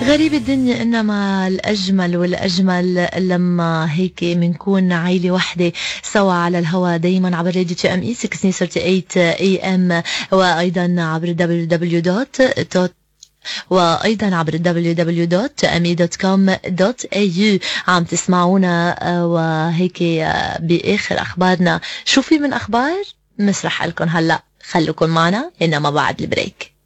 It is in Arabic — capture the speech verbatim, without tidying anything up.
غريب الدنيا إنما الأجمل والأجمل لما هيك منكون عيلة وحدة سوا على الهواء دايما عبر راديو تي ام اي ستة عشر ثمانية اي ام وأيضا عبر دبليو دبليو دبليو وأيضا عبر دبليو دبليو دبليو دوت امي دوت كوم دوت اي يو. عم تسمعونا وهيك بآخر أخبارنا. شو في من أخبار؟ نشرح لكم هلأ، خلوكم معنا إنما بعد البريك.